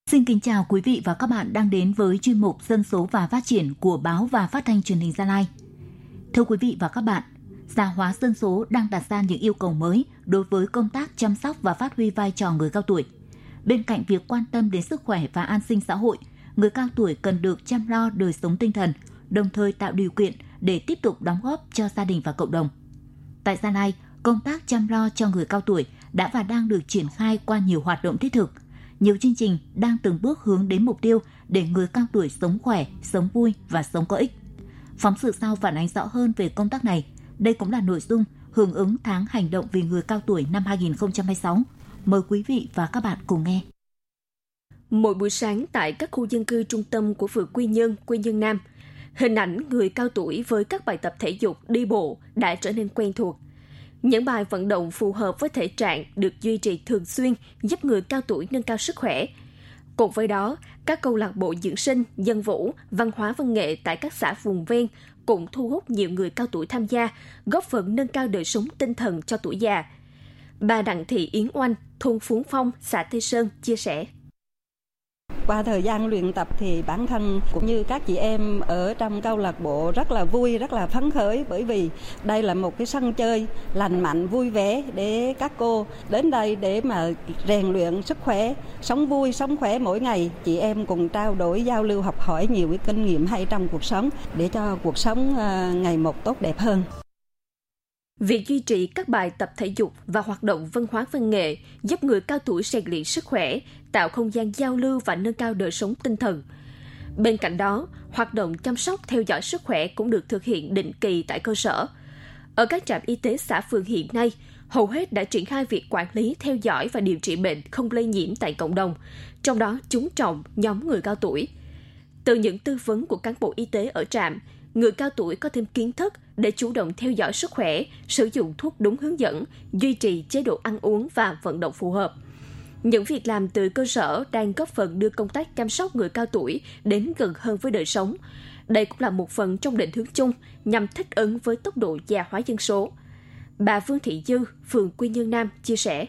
Xin kính chào quý vị và các bạn đang đến với chuyên mục Dân số và Phát triển của Báo và Phát thanh Truyền hình Gia Lai. Thưa quý vị và các bạn, già hóa dân số đang đặt ra những yêu cầu mới đối với công tác chăm sóc và phát huy vai trò người cao tuổi. Bên cạnh việc quan tâm đến sức khỏe và an sinh xã hội, người cao tuổi cần được chăm lo đời sống tinh thần, đồng thời tạo điều kiện để tiếp tục đóng góp cho gia đình và cộng đồng. Tại Gia Lai, công tác chăm lo cho người cao tuổi đã và đang được triển khai qua nhiều hoạt động thiết thực. Nhiều chương trình đang từng bước hướng đến mục tiêu để người cao tuổi sống khỏe, sống vui và sống có ích. Phóng sự sau phản ánh rõ hơn về công tác này. Đây cũng là nội dung hưởng ứng tháng hành động vì người cao tuổi năm 2026. Mời quý vị và các bạn cùng nghe. Mỗi buổi sáng tại các khu dân cư trung tâm của phường Quy Nhơn Nam, hình ảnh người cao tuổi với các bài tập thể dục, đi bộ đã trở nên quen thuộc. Những bài vận động phù hợp với thể trạng được duy trì thường xuyên giúp người cao tuổi nâng cao sức khỏe. Cùng với đó, các câu lạc bộ dưỡng sinh, dân vũ, văn hóa văn nghệ tại các xã vùng ven cũng thu hút nhiều người cao tuổi tham gia, góp phần nâng cao đời sống tinh thần cho tuổi già. Bà Đặng Thị Yến Oanh, thôn Phú Phong, xã Tây Sơn chia sẻ. Qua thời gian luyện tập thì bản thân cũng như các chị em ở trong câu lạc bộ rất là vui, rất là phấn khởi, bởi vì đây là một cái sân chơi lành mạnh, vui vẻ để các cô đến đây để mà rèn luyện sức khỏe, sống vui, sống khỏe mỗi ngày. Chị em cùng trao đổi, giao lưu, học hỏi nhiều cái kinh nghiệm hay trong cuộc sống để cho cuộc sống ngày một tốt đẹp hơn. Việc duy trì các bài tập thể dục và hoạt động văn hóa văn nghệ giúp người cao tuổi rèn luyện sức khỏe, tạo không gian giao lưu và nâng cao đời sống tinh thần. Bên cạnh đó, hoạt động chăm sóc theo dõi sức khỏe cũng được thực hiện định kỳ tại cơ sở. Ở các trạm y tế xã phường hiện nay, hầu hết đã triển khai việc quản lý, theo dõi và điều trị bệnh không lây nhiễm tại cộng đồng, trong đó chú trọng nhóm người cao tuổi. Từ những tư vấn của cán bộ y tế ở trạm, người cao tuổi có thêm kiến thức để chủ động theo dõi sức khỏe, sử dụng thuốc đúng hướng dẫn, duy trì chế độ ăn uống và vận động phù hợp. Những việc làm từ cơ sở đang góp phần đưa công tác chăm sóc người cao tuổi đến gần hơn với đời sống. Đây cũng là một phần trong định hướng chung nhằm thích ứng với tốc độ già hóa dân số. Bà Vương Thị Dư, phường Quy Nhơn Nam chia sẻ.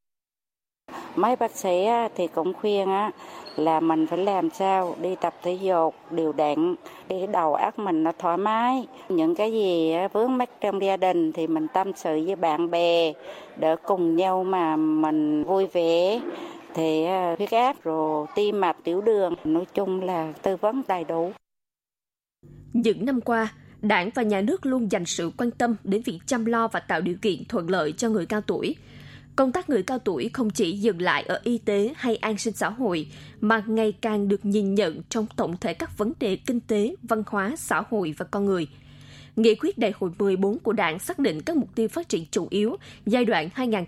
Mấy bác sĩ thì cũng khuyên là mình phải làm sao đi tập thể dục đều đặn để đầu óc mình nó thoải mái. Những cái gì vướng mắc trong gia đình thì mình tâm sự với bạn bè để cùng nhau mà mình vui vẻ. Thì huyết áp rồi tim mạch, tiểu đường, nói chung là tư vấn đầy đủ. Những năm qua, Đảng và Nhà nước luôn dành sự quan tâm đến việc chăm lo và tạo điều kiện thuận lợi cho người cao tuổi. Công tác người cao tuổi không chỉ dừng lại ở y tế hay an sinh xã hội, mà ngày càng được nhìn nhận trong tổng thể các vấn đề kinh tế, văn hóa, xã hội và con người. Nghị quyết Đại hội 14 của Đảng xác định các mục tiêu phát triển chủ yếu giai đoạn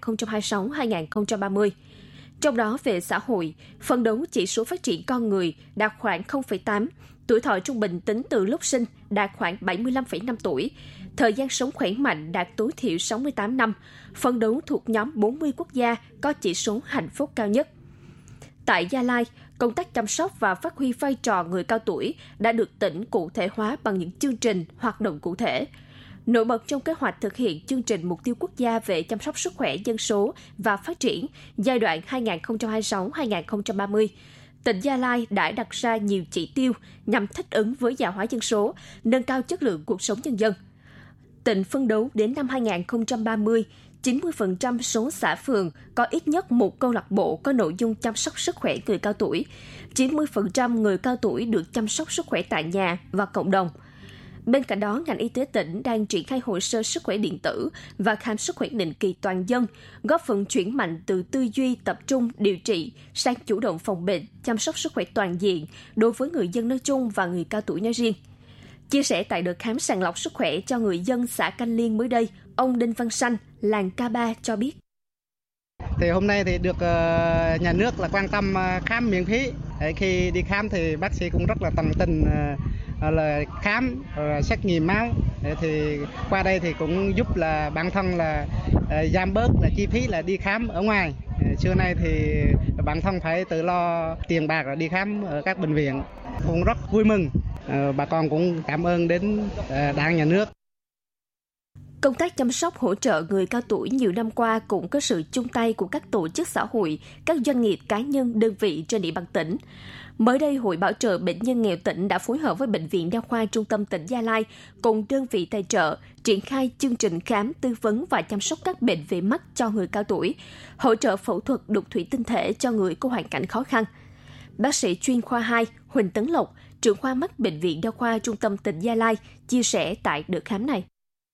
2026-2030. Trong đó về xã hội, phấn đấu chỉ số phát triển con người đạt khoảng 0,8, tuổi thọ trung bình tính từ lúc sinh đạt khoảng 75,5 tuổi, thời gian sống khỏe mạnh đạt tối thiểu 68 năm, phấn đấu thuộc nhóm 40 quốc gia có chỉ số hạnh phúc cao nhất. Tại Gia Lai, công tác chăm sóc và phát huy vai trò người cao tuổi đã được tỉnh cụ thể hóa bằng những chương trình, hoạt động cụ thể. Nổi bật trong kế hoạch thực hiện chương trình mục tiêu quốc gia về chăm sóc sức khỏe dân số và phát triển giai đoạn 2026-2030, tỉnh Gia Lai đã đặt ra nhiều chỉ tiêu nhằm thích ứng với già hóa dân số, nâng cao chất lượng cuộc sống nhân dân. Tỉnh phấn đấu đến năm 2030, 90% số xã phường có ít nhất một câu lạc bộ có nội dung chăm sóc sức khỏe người cao tuổi, 90% người cao tuổi được chăm sóc sức khỏe tại nhà và cộng đồng. Bên cạnh đó, ngành y tế tỉnh đang triển khai hồ sơ sức khỏe điện tử và khám sức khỏe định kỳ toàn dân, góp phần chuyển mạnh từ tư duy tập trung điều trị sang chủ động phòng bệnh, chăm sóc sức khỏe toàn diện đối với người dân nói chung và người cao tuổi nói riêng. Chia sẻ tại đợt khám sàng lọc sức khỏe cho người dân xã Canh Liên mới đây, ông Đinh Văn Sanh, làng K3 cho biết. Thì hôm nay thì được nhà nước là quan tâm khám miễn phí. Khi đi khám thì bác sĩ cũng rất là tận tình là khám, xét nghiệm máu. Thì qua đây thì cũng giúp là bản thân là giảm bớt là chi phí là đi khám ở ngoài. Xưa nay thì bản thân phải tự lo tiền bạc rồi đi khám ở các bệnh viện. Cũng rất vui mừng. Bà con cũng cảm ơn đến Đảng, Nhà nước. Công tác chăm sóc hỗ trợ người cao tuổi nhiều năm qua cũng có sự chung tay của các tổ chức xã hội, các doanh nghiệp, cá nhân, đơn vị trên địa bàn tỉnh. Mới đây, Hội Bảo trợ Bệnh nhân nghèo tỉnh đã phối hợp với Bệnh viện Đa khoa Trung tâm tỉnh Gia Lai cùng đơn vị tài trợ triển khai chương trình khám, tư vấn và chăm sóc các bệnh về mắt cho người cao tuổi, hỗ trợ phẫu thuật đục thủy tinh thể cho người có hoàn cảnh khó khăn. Bác sĩ chuyên khoa 2 Huỳnh Tấn Lộc, trưởng khoa mắt Bệnh viện Đa khoa Trung tâm tỉnh Gia Lai, chia sẻ tại đợt khám này.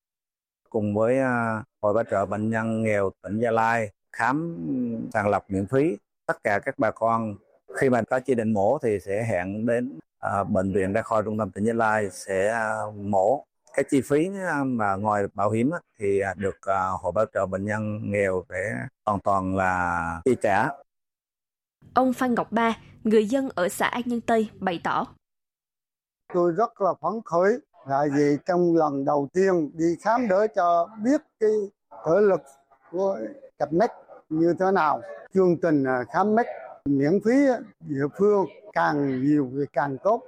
Cùng với Hội Bảo trợ Bệnh nhân nghèo tỉnh Gia Lai khám sàng lọc miễn phí, tất cả các bà con khi mà có chỉ định mổ thì sẽ hẹn đến Bệnh viện Đa khoa Trung tâm tỉnh Gia Lai sẽ mổ. Cái chi phí mà ngoài bảo hiểm thì được Hội Bảo trợ Bệnh nhân nghèo để hoàn toàn là chi trả. Ông Phan Ngọc Ba, người dân ở xã An Nhân Tây bày tỏ. Tôi rất là phấn khởi, là vì trong lần đầu tiên đi khám để cho biết cái thể lực của cặp mắt như thế nào. Chương trình khám mắt miễn phí địa phương càng nhiều thì càng tốt.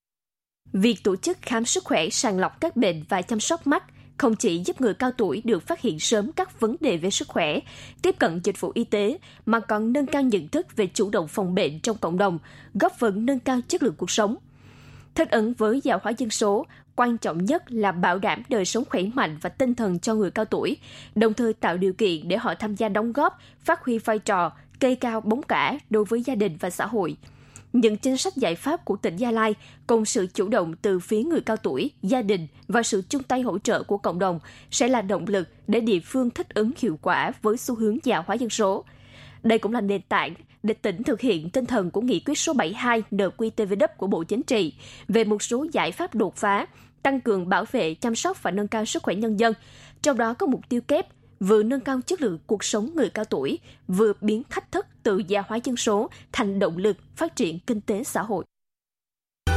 Việc tổ chức khám sức khỏe, sàng lọc các bệnh và chăm sóc mắt không chỉ giúp người cao tuổi được phát hiện sớm các vấn đề về sức khỏe, tiếp cận dịch vụ y tế, mà còn nâng cao nhận thức về chủ động phòng bệnh trong cộng đồng, góp phần nâng cao chất lượng cuộc sống. Thích ứng với già hóa dân số, quan trọng nhất là bảo đảm đời sống khỏe mạnh và tinh thần cho người cao tuổi, đồng thời tạo điều kiện để họ tham gia đóng góp, phát huy vai trò cây cao bóng cả đối với gia đình và xã hội. Những chính sách giải pháp của tỉnh Gia Lai cùng sự chủ động từ phía người cao tuổi, gia đình và sự chung tay hỗ trợ của cộng đồng sẽ là động lực để địa phương thích ứng hiệu quả với xu hướng già hóa dân số. Đây cũng là nền tảng để tỉnh thực hiện tinh thần của Nghị quyết số 72 NQTVW của Bộ Chính trị về một số giải pháp đột phá, tăng cường bảo vệ, chăm sóc và nâng cao sức khỏe nhân dân, trong đó có mục tiêu kép vừa nâng cao chất lượng cuộc sống người cao tuổi, vừa biến thách thức từ già hóa dân số thành động lực phát triển kinh tế xã hội.